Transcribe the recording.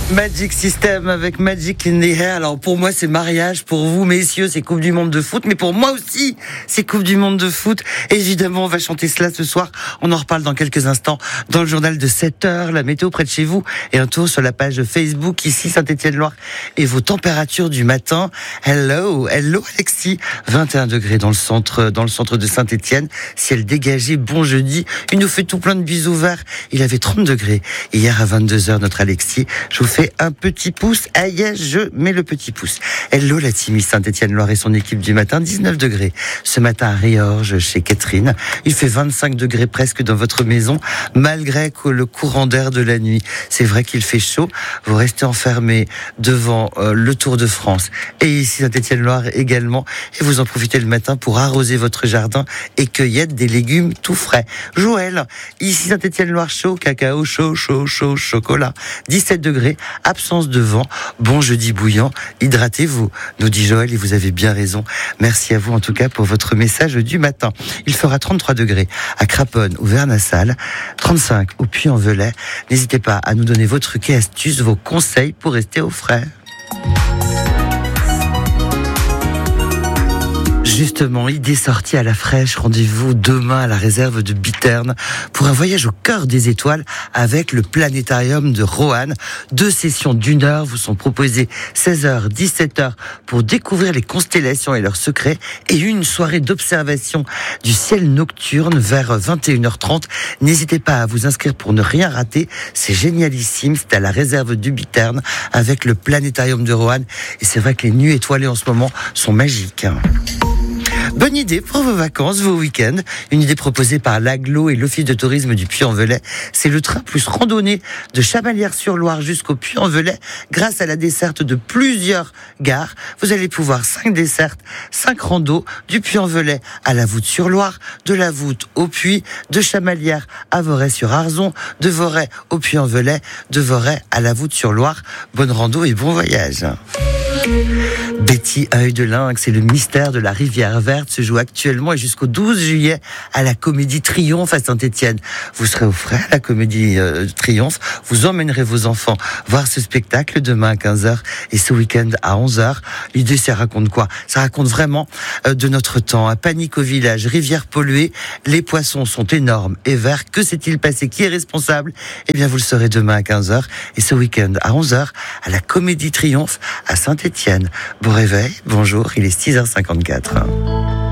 Magic System avec Magic in the Air. Alors pour moi c'est mariage, pour vous messieurs c'est Coupe du Monde de foot, mais pour moi aussi c'est Coupe du Monde de foot. Évidemment on va chanter cela ce soir, on en reparle dans quelques instants dans le journal de 7h, la météo près de chez vous et un tour sur la page Facebook ici Saint-Étienne-Loire et vos températures du matin. Hello Alexis, 21 degrés dans le centre de Saint-Étienne, ciel dégagé, bon jeudi, il nous fait tout plein de bisous verts, il avait 30 degrés hier à 22h notre Alexis, je vous fais un petit pouce. Aïe, je mets le petit pouce. Hello la team Saint-Étienne-Loire et son équipe du matin, 19 degrés. Ce matin à Riorges, chez Catherine, il fait 25 degrés presque dans votre maison, malgré le courant d'air de la nuit. C'est vrai qu'il fait chaud. Vous restez enfermés devant le Tour de France. Et ici Saint-Étienne-Loire également. Et vous en profitez le matin pour arroser votre jardin et cueillette des légumes tout frais. Joël, ici Saint-Étienne-Loire chaud, cacao chaud, chocolat. 17 degrés. Absence de vent, bon jeudi bouillant, hydratez-vous, nous dit Joël et vous avez bien raison. Merci à vous en tout cas pour votre message du matin. Il fera 33 degrés à Craponne ou Vernassalle, 35 au Puy-en-Velay. N'hésitez pas à nous donner vos trucs et astuces, vos conseils pour rester au frais. Justement, idée sortie à la fraîche, rendez-vous demain à la réserve de Bitterne pour un voyage au cœur des étoiles avec le planétarium de Roanne. 2 sessions d'1 heure vous sont proposées 16h, 17h pour découvrir les constellations et leurs secrets et une soirée d'observation du ciel nocturne vers 21h30. N'hésitez pas à vous inscrire pour ne rien rater, c'est génialissime, c'est à la réserve du Bitterne avec le planétarium de Roanne et c'est vrai que les nuits étoilées en ce moment sont magiques. Bonne idée pour vos vacances, vos week-ends. Une idée proposée par l'Aglo et l'Office de tourisme du Puy-en-Velay. C'est le train plus randonnée de Chamalières-sur-Loire jusqu'au Puy-en-Velay. Grâce à la desserte de plusieurs gares, vous allez pouvoir 5 dessertes, 5 randos du Puy-en-Velay à la Voûte-sur-Loire, de la Voûte au Puy, de Chamalières à Voray-sur-Arzon, de Voray au Puy-en-Velay, de Voray à la Voûte-sur-Loire. Bonne rando et bon voyage. Betty Œil de Lynx et le mystère de la rivière verte se joue actuellement et jusqu'au 12 juillet à la Comédie Triomphe à Saint-Étienne. Vous serez au frais à la Comédie Triomphe, vous emmènerez vos enfants voir ce spectacle demain à 15h et ce week-end à 11h. L'idée, ça raconte quoi? Ça raconte vraiment de notre temps. À Panique au village, rivière polluée, les poissons sont énormes et verts. Que s'est-il passé? Qui est responsable? Eh bien, vous le saurez demain à 15h et ce week-end à 11h à la Comédie Triomphe à Saint-Étienne. Bon réveil, bonjour, il est 6h54.